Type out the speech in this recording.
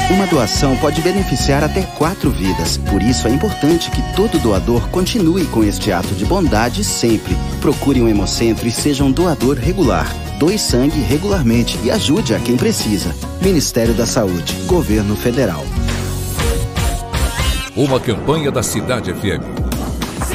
Uma doação pode beneficiar até 4 vidas. Por isso é importante que todo doador continue com este ato de bondade sempre. Procure um hemocentro e seja um doador regular. Doe sangue regularmente e ajude a quem precisa. Ministério da Saúde, Governo Federal. Uma campanha da Cidade FM.